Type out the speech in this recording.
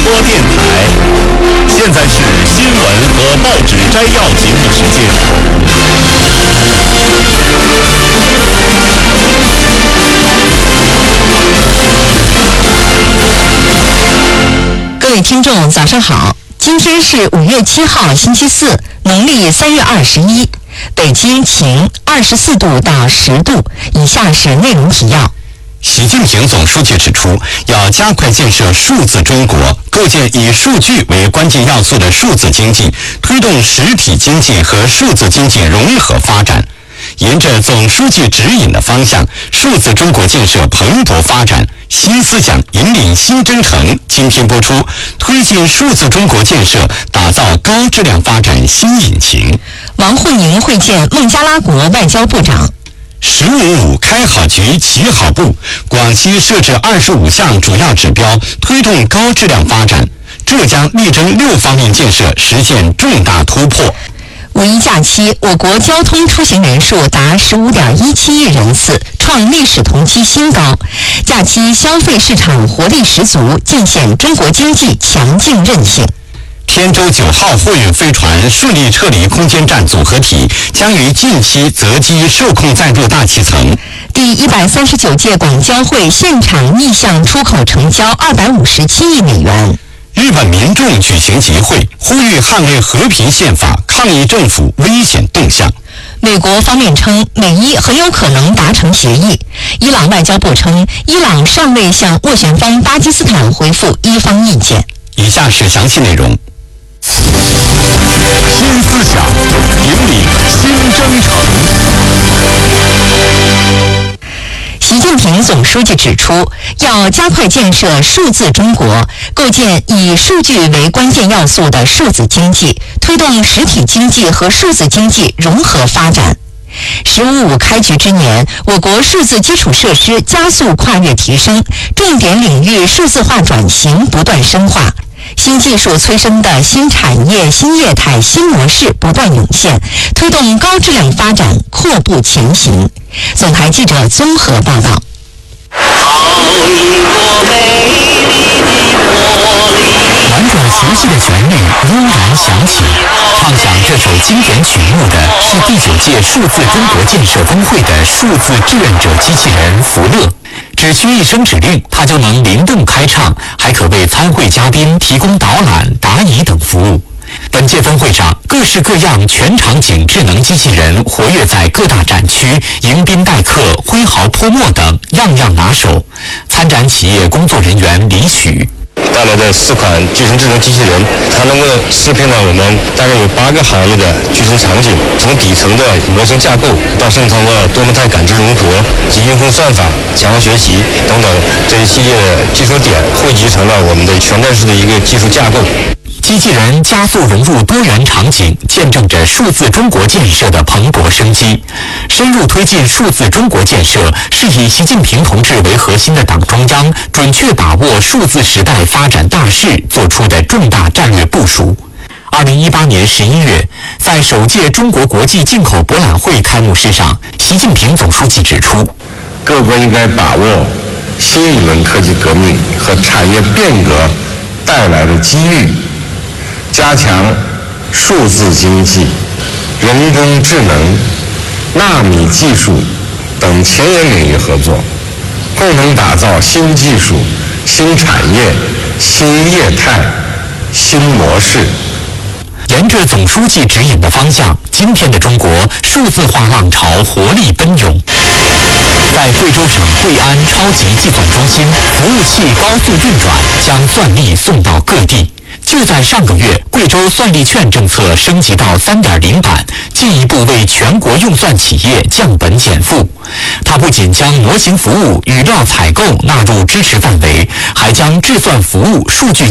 播电台。现在是新闻和报纸摘要节目时间。 各位听众，早上好！今天是5月7号，星期四，农历3月21。北京晴，24度到10度。以下是内容提要。 习近平总书记指出，要加快建设数字中国，构建以数据为关键要素的数字经济，推动实体经济和数字经济融合发展。沿着总书记指引的方向，数字中国建设蓬勃发展，新思想引领新征程。今天播出，推进数字中国建设，打造高质量发展新引擎。 王沪宁会见孟加拉国外交部长。 “15+5”开好局，起好步。广西设置25项主要指标，推动高质量发展。浙江力争6方面建设实现重大突破。 五一假期，我国交通出行人数达15.17亿人次，创历史同期新高。假期消费市场活力十足，尽显中国经济强劲韧性。 天舟9号货运飞船顺利撤离空间站组合体，将于近期择机受控载入大气层。 第139届广交会现场逆向出口成交257亿美元。 日本民众举行集会，呼吁捍卫和平宪法，抗议政府危险动向。 美国方面称，美伊很有可能达成协议。伊朗外交部称，伊朗尚未向斡旋方巴基斯坦回复伊方意见。 以下是详细内容。 新思想引领新征程。 习近平总书记指出，要加快建设数字中国，构建以数据为关键要素的数字经济，推动实体经济和数字经济融合发展。“15+5”开局之年，我国数字基础设施加速跨越提升，重点领域数字化转型不断深化。新技术催生的新产业、新业态、新模式不断涌现，推动高质量发展阔步前行。总台记者综合报道。 婉转熟悉的旋律悠然响起，唱响这首经典曲目的是第9届数字中国建设峰会的数字志愿者机器人福乐。只需一声指令，它就能灵动开唱，还可为参会嘉宾提供导览、答疑等服务。本届峰会上，各式各样全场景智能机器人活跃在各大展区，迎宾待客、挥毫泼墨等，样样拿手。参展企业工作人员李许带来的4款集成智能机器人，它能够适配了我们大概有8个行业的居成场景，从底层的模型架构到上层的多模态感知融合及应用算法、强化学习等等这一系列的技术点，汇集成了我们的全站式的一个技术架构。 机器人加速融入多元场景，见证着数字中国建设的蓬勃生机。深入推进数字中国建设，是以习近平同志为核心的党中央准确把握数字时代发展大势做出的重大战略部署。2018年11月，在首届中国国际进口博览会开幕式上，习近平总书记指出， 各国应该把握新一轮科技革命和产业变革带来的机遇，加强数字经济、人工智能、纳米技术等前沿领域合作，共同打造新技术、新产业、新业态、新模式。 沿着总书记指引的方向，今天的中国数字化浪潮活力奔涌。在贵州省贵安超级计算中心，服务器高速运转，将算力送到各地。就在上个月，贵州算力券政策升级到3.0版，进一步为全国用算企业降本减负。它不仅将模型服务、语料采购纳入支持范围，还将制算服务、数据